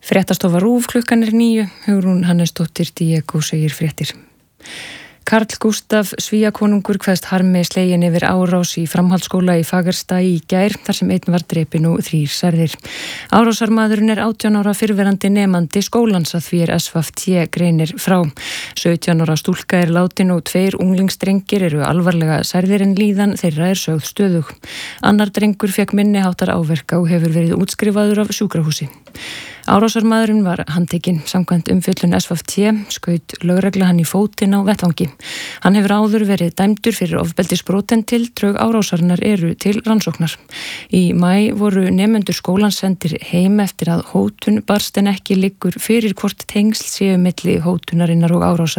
Fréttastofa RÚV, klukkan 9, Hugrún Hannesdóttir, Diego segir fréttir. Karl Gústaf Svíakonungur kveðst harmi sleginn yfir árás í framhaldsskóla í Fagerstaði í gær, þar sem einn var drepinn og 3 særðir. Árásarmaðurinn er 18 ára fyrrverandi nemandi skólans, að því SVT greinir frá. 17 ára stúlka er látin og 2 unglingsdrengir eru alvarlega særðir en líðan þeirra er sögð stöðug. Annar drengur fékk minniháttar áverka og hefur verið útskrifaður af sjúkrahúsi. Árásarmaðurinn var handtekinn. Samkvæmt umfjöllun SVT skaut lögregla hann í fótinn á vettvangi. Hann hefur áður verið dæmdur fyrir ofbeldisbrot en tildrög árásarinnar eru til rannsóknar. Í maí voru nemendur skólans sendir heim eftir að hótun barst en ekki liggur fyrir hvort tengsl séu milli hótunarinnar og árásar.